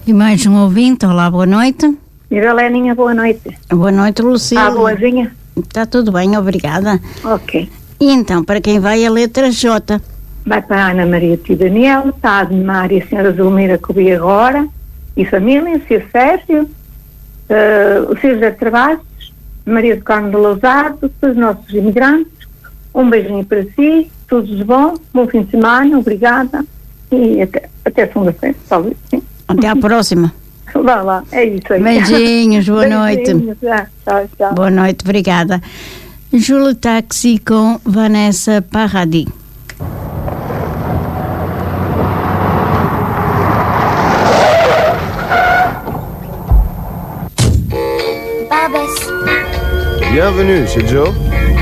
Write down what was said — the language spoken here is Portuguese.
E mais um ouvinte, olá, boa noite. Mireléninha, boa noite. Boa noite, Lucília. Boazinha? Está tudo bem, obrigada. Ok. E então, para quem vai a letra J? Vai para a Ana Maria Tio Daniel, está a Ademar e a senhora Zulmira que ouvi agora, e família, o Sr. Sérgio, o Sr. José Travassos, Maria do Carmo de Lousado, todos os nossos imigrantes. Um beijinho para si, tudo de bom fim de semana, obrigada, e até segunda-feira, talvez. Sim. Até à próxima. Vá lá, é isso aí. Beijinhos, boa noite. Tchau. Boa noite, obrigada. Júlio Táxi com Vanessa Paradis. Bienvenue chez Joe.